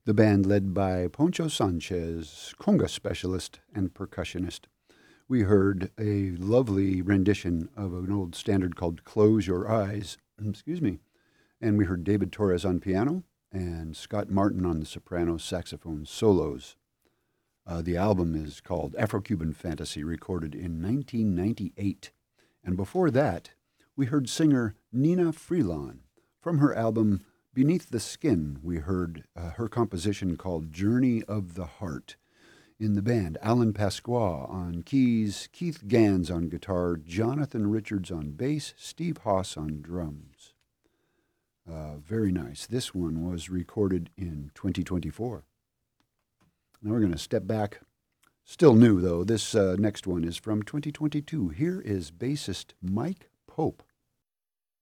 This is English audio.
The band led by Poncho Sanchez, conga specialist and percussionist. We heard a lovely rendition of an old standard called Close Your Eyes, excuse me, and we heard David Torres on piano and Scott Martin on the soprano saxophone solos. The album is called Afro-Cuban Fantasy, recorded in 1998. And before that, we heard singer Nina Freelon. From her album Beneath the Skin, we heard her composition called Journey of the Heart. In the band, Alan Pasqua on keys, Keith Gans on guitar, Jonathan Richards on bass, Steve Haas on drums. Very nice. This one was recorded in 2024. Now we're going to step back. Still new, though. This next one is from 2022. Here is bassist Mike Pope.